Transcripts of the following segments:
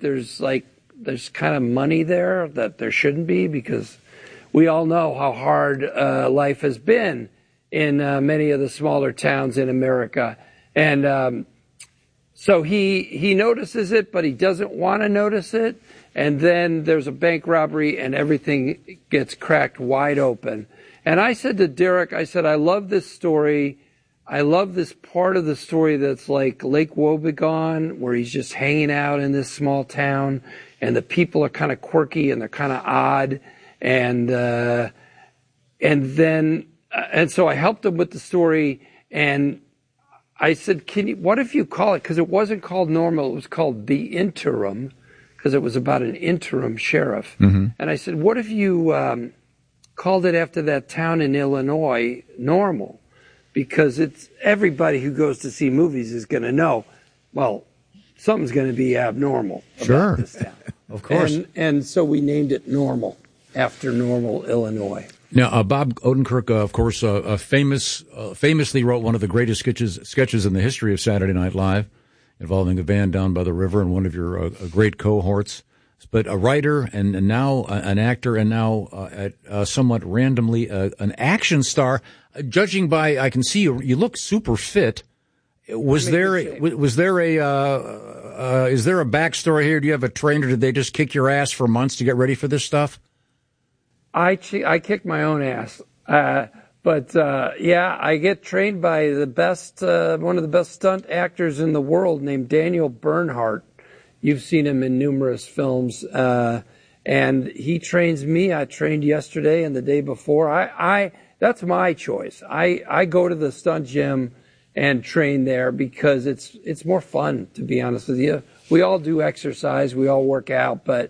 there's kind of money there that there shouldn't be, because we all know how hard life has been in many of the smaller towns in America. And so he notices it, but he doesn't want to notice it. And then there's a bank robbery and everything gets cracked wide open. And I said to Derek, I love this story. I love this part of the story that's like Lake Wobegon, where he's just hanging out in this small town, and the people are kind of quirky and they're kind of odd. And so I helped him with the story, and I said, what if you call it, because it wasn't called Normal, it was called The Interim, because it was about an interim sheriff. Mm-hmm. And I said, what if you called it after that town in Illinois, Normal? Because it's everybody who goes to see movies is going to know, well, something's going to be abnormal about this town. Of course. And so we named it Normal, after Normal, Illinois. Now, Bob Odenkirk, of course, famously wrote one of the greatest sketches in the history of Saturday Night Live, involving a van down by the river, and one of your great cohorts. But a writer and now an actor, and now somewhat randomly an action star. Judging by, I can see you look super fit. Is there a backstory here? Do you have a trainer? Did they just kick your ass for months to get ready for this stuff? I kick my own ass. But I get trained by the best, one of the best stunt actors in the world, named Daniel Bernhardt. You've seen him in numerous films. And he trains me. I trained yesterday and the day before. That's my choice. I go to the stunt gym and train there because it's more fun, to be honest with you. We all do exercise, we all work out, but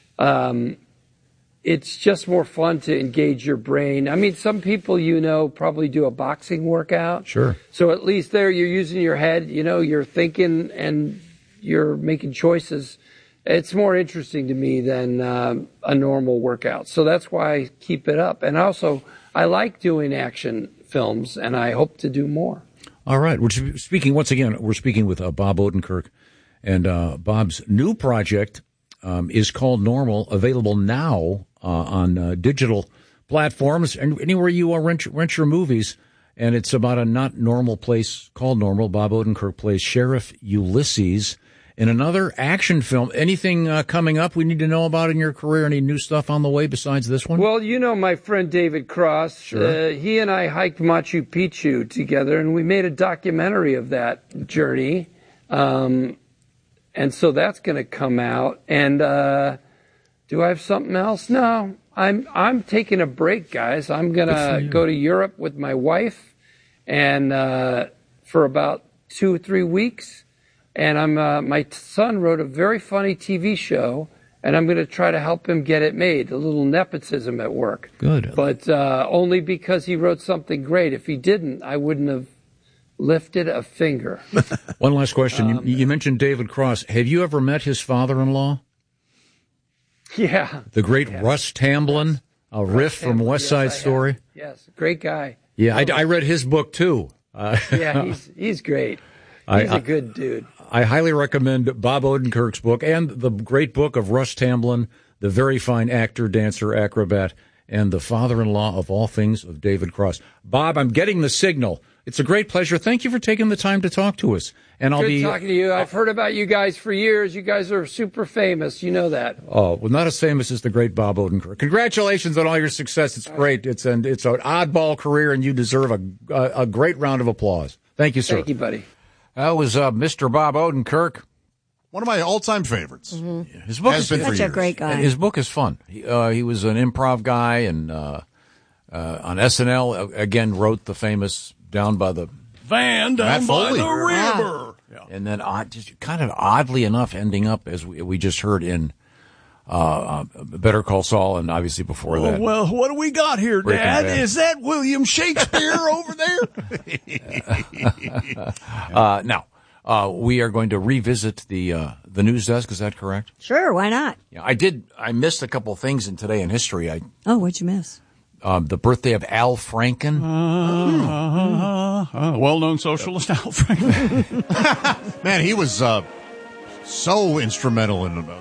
it's just more fun to engage your brain. I mean, some people, probably do a boxing workout. Sure. So at least there you're using your head, you're thinking and you're making choices. It's more interesting to me than a normal workout. So that's why I keep it up. And also, I like doing action films, and I hope to do more. All right. We're speaking with Bob Odenkirk, and Bob's new project is called Normal, available now on digital platforms and anywhere you rent your movies. And it's about a not normal place called Normal. Bob Odenkirk plays Sheriff Ulysses in another action film. Anything coming up we need to know about in your career? Any new stuff on the way besides this one? Well, my friend David Cross. Sure. He and I hiked Machu Picchu together, and we made a documentary of that journey. And so that's going to come out. And do I have something else? No. I'm taking a break, guys. I'm going to go to Europe with my wife, and for about 2 or 3 weeks. And my son wrote a very funny TV show, and I'm going to try to help him get it made. A little nepotism at work. Good. But only because he wrote something great. If he didn't, I wouldn't have lifted a finger. One last question. You mentioned David Cross. Have you ever met his father-in-law? Yeah. The great Russ Tamblyn, Riff from West Side Story? Yes, great guy. Yeah, I read his book, too. Yeah, he's great. He's a good dude. I highly recommend Bob Odenkirk's book and the great book of Russ Tamblyn, the very fine actor, dancer, acrobat, and the father-in-law of all things of David Cross. Bob, I'm getting the signal. It's a great pleasure. Thank you for taking the time to talk to us. And I'll be talking to you. I've heard about you guys for years. You guys are super famous. You know that. Oh, well, not as famous as the great Bob Odenkirk. Congratulations on all your success. It's great. It's an oddball career, and you deserve a great round of applause. Thank you, sir. Thank you, buddy. That was Mr. Bob Odenkirk. One of my all-time favorites. Mm-hmm. His book has been for such years. A great guy. His book is fun. He was an improv guy, and on SNL again wrote the famous "Down by the Van Down by the River," yeah. And then just kind of oddly enough, ending up as we just heard in Better Call Saul, and obviously before that. Well, what do we got here, Dad? Bad. Is that William Shakespeare over there? Now, we are going to revisit the news desk. Is that correct? Sure, why not? Yeah, I missed a couple things in Today in History. What'd you miss? The birthday of Al Franken. Well-known socialist Al Franken. Man, he was so instrumental in